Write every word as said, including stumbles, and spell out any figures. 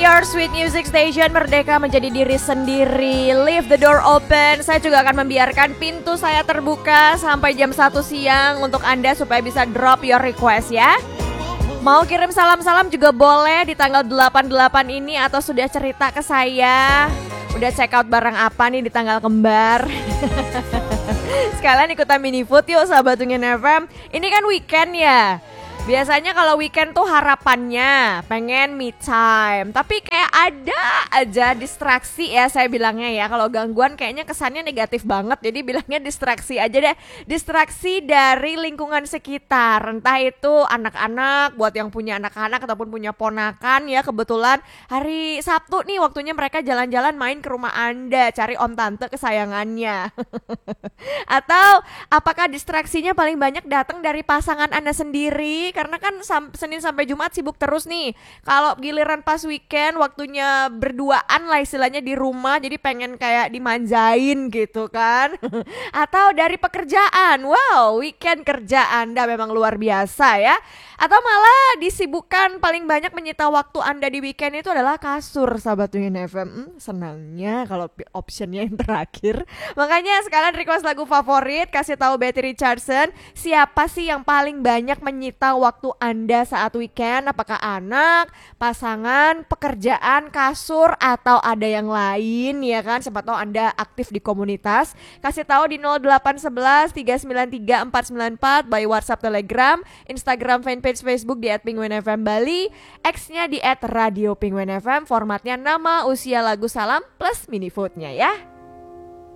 your sweet music station, merdeka menjadi diri sendiri. Leave the door open. Saya juga akan membiarkan pintu saya terbuka sampai jam satu siang untuk Anda supaya bisa drop your request ya. Mau kirim salam-salam juga boleh di tanggal delapan delapan ini, atau sudah cerita ke saya udah check out barang apa nih di tanggal kembar. Sekalian ikutan mini food yuk sahabat Ungin F M. Ini kan weekend ya. Biasanya kalau weekend tuh harapannya pengen me time, tapi kayak ada aja distraksi ya, saya bilangnya ya. Kalau gangguan kayaknya kesannya negatif banget, jadi bilangnya distraksi aja deh. Distraksi dari lingkungan sekitar, entah itu anak-anak, buat yang punya anak-anak ataupun punya ponakan ya. Kebetulan hari Sabtu nih waktunya mereka jalan-jalan main ke rumah Anda, cari om tante kesayangannya. Atau apakah distraksinya paling banyak datang dari pasangan Anda sendiri? Karena kan sam- Senin sampai Jumat sibuk terus nih. Kalau giliran pas weekend waktunya berduaan lah istilahnya di rumah, jadi pengen kayak dimanjain gitu kan. Atau dari pekerjaan, wow weekend kerja Anda memang luar biasa ya. Atau malah disibukkan paling banyak menyita waktu Anda di weekend itu adalah kasur sahabat Ungin F M. hmm, Senangnya kalau optionnya yang terakhir. Makanya sekalian request lagu favorit, kasih tahu Betty Richardson siapa sih yang paling banyak menyita waktu Anda saat weekend. Apakah anak, pasangan, pekerjaan, kasur, atau ada yang lain ya kan. Siapa tahu Anda aktif di komunitas. Kasih tahu di nol delapan satu satu tiga sembilan tiga empat sembilan empat by WhatsApp, Telegram, Instagram, fanpage Facebook di et penguin f m bali, X-nya di et radio penguin f m. Formatnya nama, usia, lagu, salam plus mini foodnya ya.